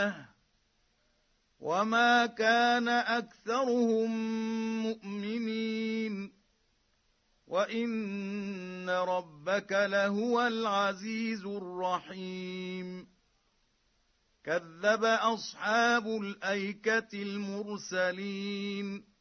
الجنة وما كان أكثرهم مؤمنين وإن ربك لهو العزيز الرحيم كذب أصحاب الأيكة المرسلين